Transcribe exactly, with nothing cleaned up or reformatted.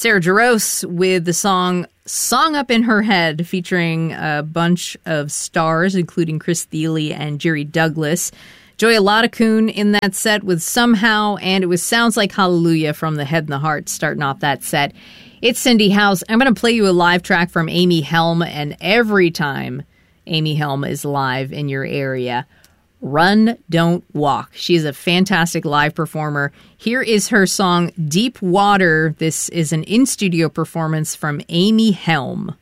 Sarah Jarosz with the song Song Up in Her Head, featuring a bunch of stars, including Chris Thile and Jerry Douglas. Joya Ladakun in that set with Somehow, and it was Sounds Like Hallelujah from The Head and the Heart starting off that set. It's Cindy House. I'm going to play you a live track from Amy Helm, and every time Amy Helm is live in your area, run, don't walk. She's a fantastic live performer. Here is her song, Deep Water. This is an in-studio performance from Amy Helm.